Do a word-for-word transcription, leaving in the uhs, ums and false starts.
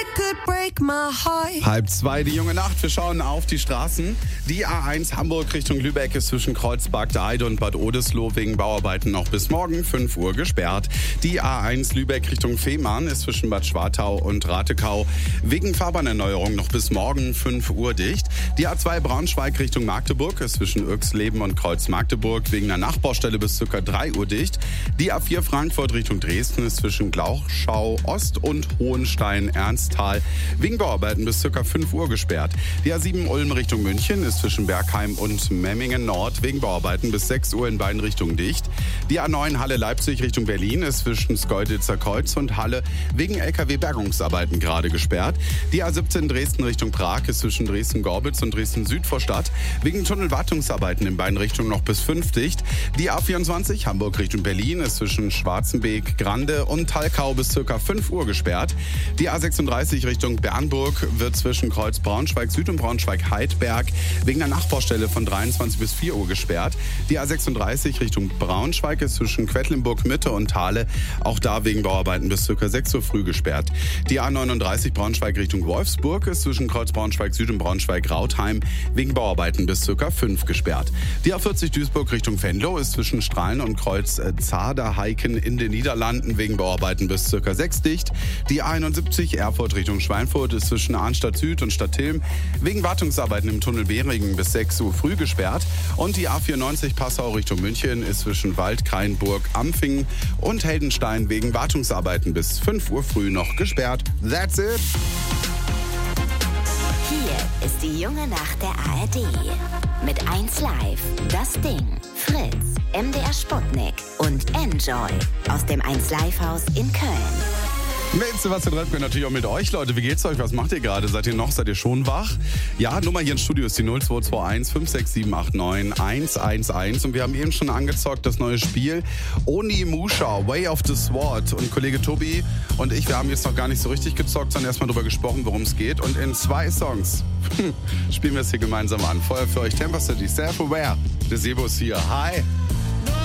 Halb zwei, die junge Nacht. Wir schauen auf die Straßen. Die A eins Hamburg Richtung Lübeck ist zwischen Kreuzberg der Eide und Bad Oldesloe wegen Bauarbeiten noch bis morgen fünf Uhr gesperrt. Die A eins Lübeck Richtung Fehmarn ist zwischen Bad Schwartau und Ratekau wegen Fahrbahnerneuerung noch bis morgen fünf Uhr dicht. Die A zwei Braunschweig Richtung Magdeburg ist zwischen Uexleben und Kreuz Magdeburg wegen einer Nachbaustelle bis ca. drei Uhr dicht. Die A vier Frankfurt Richtung Dresden ist zwischen Glauchschau Ost und Hohenstein-Ernsthal wegen Bauarbeiten bis ca. fünf Uhr gesperrt. Die A sieben Ulm Richtung München ist zwischen Bergheim und Memmingen Nord wegen Bauarbeiten bis sechs Uhr in beiden Richtungen dicht. Die A neun Halle Leipzig Richtung Berlin ist zwischen Schkeuditzer Kreuz und Halle wegen L K W-Bergungsarbeiten gerade gesperrt. Die A siebzehn Dresden Richtung Prag ist zwischen Dresden-Gorbitz und Dresden-Südvorstadt wegen Tunnelwartungsarbeiten in beiden Richtungen noch bis fünf dicht. Die A vierundzwanzig Hamburg Richtung Berlin ist zwischen Schwarzenbeek, Grande und Talkau bis ca. fünf Uhr gesperrt. Die A sechsunddreißig Richtung Bernburg wird zwischen Kreuz Braunschweig Süd und Braunschweig Heidberg wegen der Nachbaustelle von dreiundzwanzig bis vier Uhr gesperrt. Die A sechsunddreißig Richtung Braunschweig ist zwischen Quedlinburg Mitte und Thale auch da wegen Bauarbeiten bis ca. sechs Uhr früh gesperrt. Die A neununddreißig Braunschweig Richtung Wolfsburg ist zwischen Kreuz Braunschweig Süd und Braunschweig Rautheim wegen Bauarbeiten bis ca. fünf gesperrt. Die A vierzig Duisburg Richtung Venlo ist zwischen Strahlen und Kreuz Zaderheiken in den Niederlanden wegen Bauarbeiten bis ca. sechs dicht. Die A einundsiebzig Erfurt Richtung Schweinfurt ist zwischen Arnstadt Süd und Stadtilm wegen Wartungsarbeiten im Tunnel Behringen bis sechs Uhr früh gesperrt. Und die A vierundneunzig Passau Richtung München ist zwischen Waldkraienburg, Ampfingen und Heldenstein wegen Wartungsarbeiten bis fünf Uhr früh noch gesperrt. That's it! Hier ist die junge Nacht der A R D. Mit eins Live, Das Ding, Fritz, M D R Sputnik und Enjoy aus dem eins Live Haus in Köln. Mit Sebastian Röttgen natürlich auch mit euch, Leute. Wie geht's euch? Was macht ihr gerade? Seid ihr noch? Seid ihr schon wach? Ja, Nummer hier im Studio ist die null zwei zwei eins fünf sechs sieben acht neun eins eins eins. Und wir haben eben schon angezockt das neue Spiel Onimusha, Way of the Sword. Und Kollege Tobi und ich, wir haben jetzt noch gar nicht so richtig gezockt, sondern erstmal darüber gesprochen, worum es geht. Und in zwei Songs spielen wir es hier gemeinsam an. Vorher für euch Temper City, Self Aware. Der Sebo ist hier. Hi!